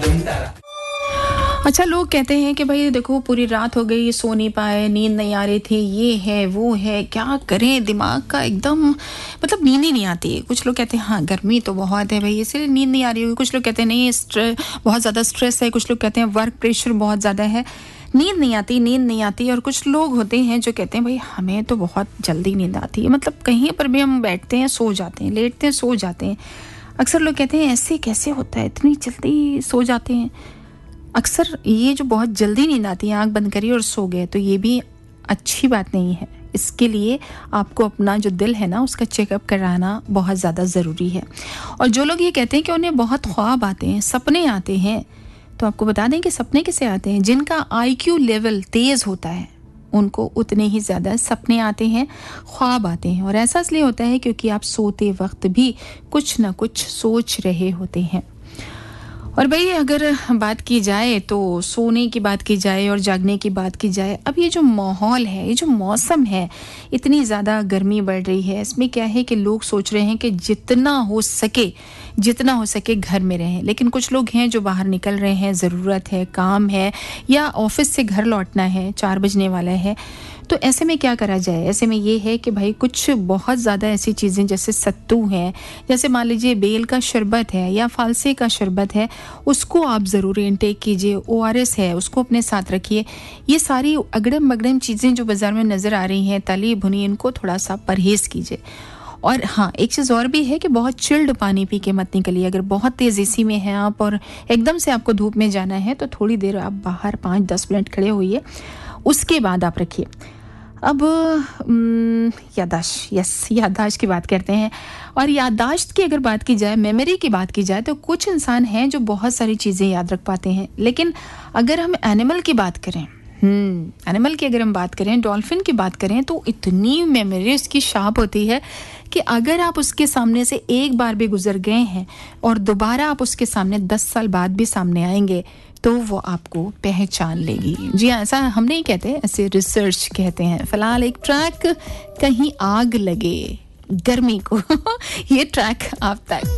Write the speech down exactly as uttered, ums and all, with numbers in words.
अच्छा, लोग कहते हैं कि भाई देखो पूरी रात हो गई, सो नहीं पाए, नींद नहीं आ रही थी, ये है वो है, क्या करें, दिमाग का एकदम मतलब नींद ही नहीं आती। कुछ लोग कहते हैं हाँ गर्मी तो बहुत है भाई इसलिए नींद नहीं आ रही होगी, कुछ लोग कहते हैं नहीं स्ट्रेस बहुत ज़्यादा स्ट्रेस है, कुछ लोग कहते हैं वर्क प्रेशर बहुत ज़्यादा है, नींद नहीं आती नींद नहीं आती और कुछ लोग होते हैं जो कहते हैं भाई हमें तो बहुत जल्दी नींद आती है, मतलब कहीं पर भी हम बैठते हैं सो जाते हैं, लेटते हैं सो जाते हैं। अक्सर लोग कहते हैं ऐसे कैसे होता है, इतनी जल्दी सो जाते हैं। अक्सर ये जो बहुत जल्दी नींद आती है, आंख बंद करी और सो गए, तो ये भी अच्छी बात नहीं है। इसके लिए आपको अपना जो दिल है ना उसका चेकअप कराना बहुत ज़्यादा ज़रूरी है। और जो लोग ये कहते हैं कि उन्हें बहुत ख्वाब आते हैं, सपने आते हैं, तो आपको बता दें कि सपने किसे आते हैं, जिनका आईक्यू लेवल तेज़ होता है उनको उतने ही ज़्यादा सपने आते हैं, ख्वाब आते हैं। और ऐसा इसलिए होता है क्योंकि आप सोते वक्त भी कुछ ना कुछ सोच रहे होते हैं। और भाई अगर बात की जाए तो सोने की बात की जाए और जागने की बात की जाए, अब ये जो माहौल है, ये जो मौसम है, इतनी ज़्यादा गर्मी बढ़ रही है, इसमें क्या है कि लोग सोच रहे हैं कि जितना हो सके जितना हो सके घर में रहें, लेकिन कुछ लोग हैं जो बाहर निकल रहे हैं, ज़रूरत है, काम है या ऑफिस से घर लौटना है, चार बजने वाला है। तो ऐसे में क्या करा जाए? ऐसे में ये है कि भाई कुछ बहुत ज़्यादा ऐसी चीज़ें जैसे सत्तू है, जैसे मान लीजिए बेल का शरबत है या फालसे का शरबत है, उसको आप ज़रूर इनटेक कीजिए। ओ आर एस है, उसको अपने साथ रखिए। ये सारी अगड़म बगड़म चीज़ें जो बाज़ार में नज़र आ रही हैं तली भुनी, इनको थोड़ा सा परहेज़ कीजिए। और हाँ, एक चीज़ और भी है कि बहुत चिल्ड पानी पी के मत निकलिए। अगर बहुत तेज़ एसी में हैं आप और एकदम से आपको धूप में जाना है तो थोड़ी देर आप बाहर पाँच दस मिनट खड़े होइए, उसके बाद आप रखिए। अब याददाश्त, यस याददाश्त की बात करते हैं। और याददाश्त की अगर बात की जाए, मेमोरी की बात की जाए, तो कुछ इंसान हैं जो बहुत सारी चीज़ें याद रख पाते हैं। लेकिन अगर हम एनिमल की बात करें, हम्म एनिमल की अगर हम बात करें, डॉल्फिन की बात करें, तो इतनी मेमोरी उसकी शार्प होती है कि अगर आप उसके सामने से एक बार भी गुजर गए हैं और दोबारा आप उसके सामने दस साल बाद भी सामने आएंगे तो वो आपको पहचान लेगी। जी हाँ, ऐसा हम नहीं कहते, ऐसे रिसर्च कहते हैं। फिलहाल एक ट्रैक, कहीं आग लगे गर्मी को ये ट्रैक आप तक